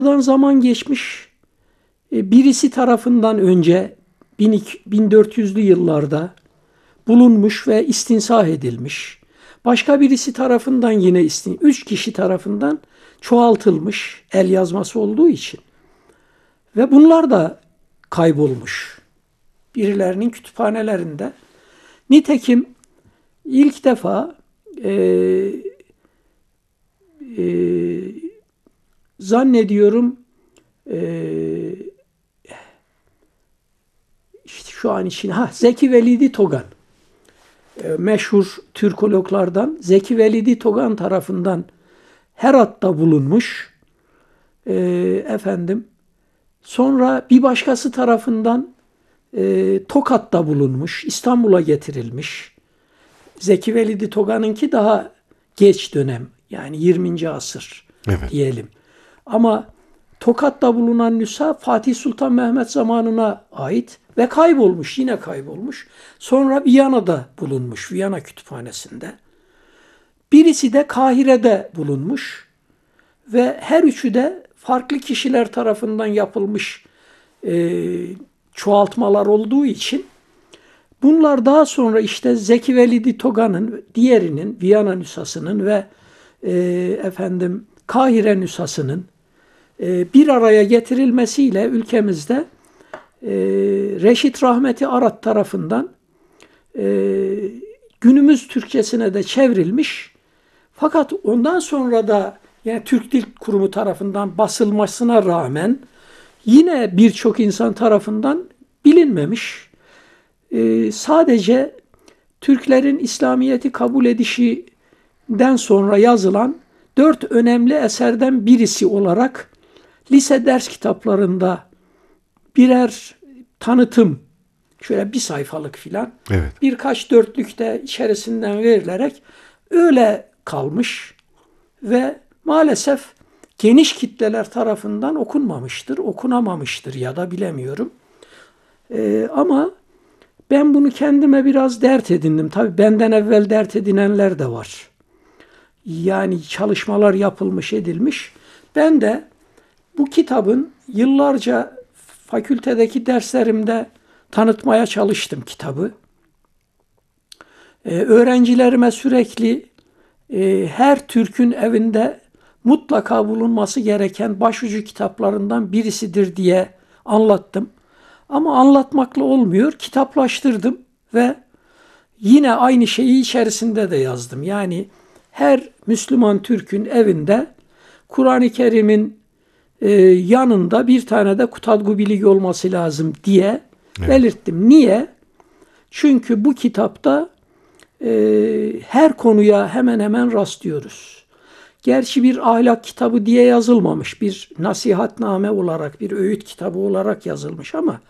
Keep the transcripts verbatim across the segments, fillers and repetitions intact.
Zaman geçmiş, e, birisi tarafından önce bin dört yüzlü yıllarda bulunmuş ve istinsah edilmiş. Başka birisi tarafından yine istin, üç kişi tarafından çoğaltılmış el yazması olduğu için. Ve bunlar da kaybolmuş birilerinin kütüphanelerinde. Nitekim ilk defa e, e, zannediyorum e, işte şu an için ha Zeki Velidi Togan, e, meşhur Türkologlardan Zeki Velidi Togan tarafından Herat'ta bulunmuş. E, efendim sonra bir başkası tarafından e, Tokat'ta bulunmuş, İstanbul'a getirilmiş. Zeki Velidi Togan'ınki daha geç dönem, yani yirminci asır Evet. diyelim. Ama Tokat'ta bulunan nüsha Fatih Sultan Mehmet zamanına ait ve kaybolmuş, yine kaybolmuş. Sonra Viyana'da bulunmuş, Viyana kütüphanesinde. Birisi de Kahire'de bulunmuş ve her üçü de farklı kişiler tarafından yapılmış e, çoğaltmalar olduğu için bunlar daha sonra işte Zeki Velidi Togan'ın, diğerinin, Viyana nüshasının ve e, efendim Kahire nüshasının e, bir araya getirilmesiyle ülkemizde e, Reşit Rahmeti Arat tarafından e, günümüz Türkçesine de çevrilmiş. Fakat ondan sonra da yani Türk Dil Kurumu tarafından basılmasına rağmen yine birçok insan tarafından bilinmemiş. Ee, sadece Türklerin İslamiyet'i kabul edişinden sonra yazılan dört önemli eserden birisi olarak lise ders kitaplarında birer tanıtım, şöyle bir sayfalık filan, Evet. birkaç dörtlük de içerisinden verilerek öyle kalmış ve maalesef geniş kitleler tarafından okunmamıştır, okunamamıştır ya da bilemiyorum. Ee, ama ben bunu kendime biraz dert edindim. Tabii benden evvel dert edinenler de var. Yani çalışmalar yapılmış, edilmiş. Ben de bu kitabın yıllarca fakültedeki derslerimde tanıtmaya çalıştım kitabı. Ee, öğrencilerime sürekli e, her Türk'ün evinde mutlaka bulunması gereken başucu kitaplarından birisidir diye anlattım. Ama anlatmakla olmuyor. Kitaplaştırdım ve yine aynı şeyi içerisinde de yazdım. Yani her Müslüman Türk'ün evinde Kur'an-ı Kerim'in e, yanında bir tane de Kutadgu Bilig olması lazım diye Evet. belirttim. Niye? Çünkü bu kitapta e, her konuya hemen hemen rastlıyoruz. Gerçi bir ahlak kitabı diye yazılmamış, bir nasihatname olarak, bir öğüt kitabı olarak yazılmış ama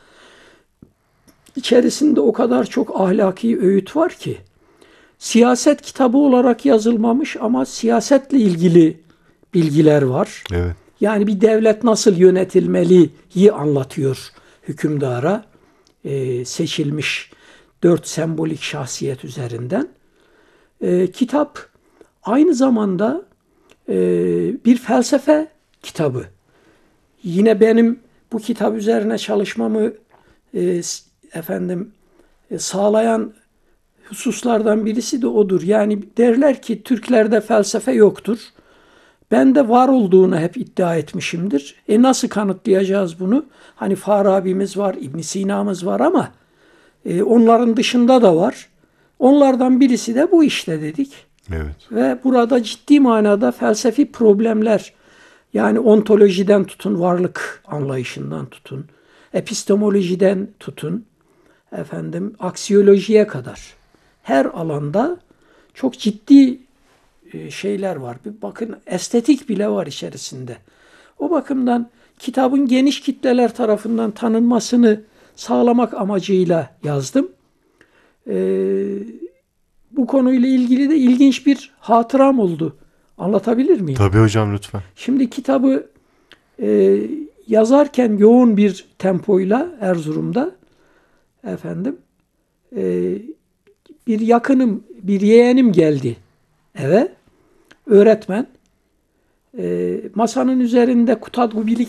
İçerisinde o kadar çok ahlaki öğüt var ki, siyaset kitabı olarak yazılmamış ama siyasetle ilgili bilgiler var. Evet. Yani bir devlet nasıl yönetilmeliyi anlatıyor hükümdara e, seçilmiş dört sembolik şahsiyet üzerinden. E, kitap aynı zamanda e, bir felsefe kitabı. Yine benim bu kitap üzerine çalışmamı e, efendim e, sağlayan hususlardan birisi de odur. Yani derler ki Türklerde felsefe yoktur. Ben de var olduğunu hep iddia etmişimdir. E nasıl kanıtlayacağız bunu? Hani Farabi'miz var, İbn Sina'mız var ama e, onların dışında da var. Onlardan birisi de bu işte dedik. Evet. Ve burada ciddi manada felsefi problemler, yani ontolojiden tutun, varlık anlayışından tutun, epistemolojiden tutun, efendim aksiyolojiye kadar her alanda çok ciddi şeyler var. Bir bakın, estetik bile var içerisinde. O bakımdan kitabın geniş kitleler tarafından tanınmasını sağlamak amacıyla yazdım. Ee, bu konuyla ilgili de ilginç bir hatıram oldu. Anlatabilir miyim? Tabii hocam, lütfen. Şimdi kitabı e, yazarken yoğun bir tempoyla Erzurum'da efendim e, bir yakınım, bir yeğenim geldi eve. Öğretmen. E, masanın üzerinde Kutadgu Bilig